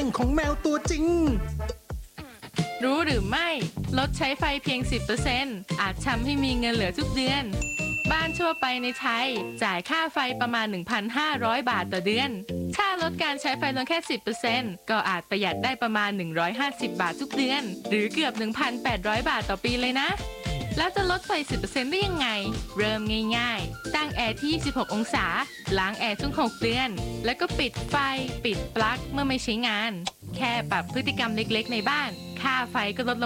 ของแมวตัวจริงรู้หรือไม่ลดใช้ไฟเพียง 10% อาจทำให้มีเงินเหลือทุกเดือนบ้านทั่วไปในไทยจ่ายค่าไฟประมาณ 1,500 บาทต่อเดือนถ้าลดการใช้ไฟลงแค่ 10% ก็อาจประหยัดได้ประมาณ 150 บาททุกเดือนหรือเกือบ 1,800 บาทต่อปีเลยนะแล้วจะลดไฟ 10% ได้ยังไงเริ่มง่ายๆตั้งแอร์ที่ 26 องศาล้างแอร์ทุก 6 เดือนแล้วก็ปิดไฟปิดปลั๊กเมื่อไม่ใช้งานแค่ปรับพฤติกรรมเล็กๆในบ้านค่าไฟก็ลดลง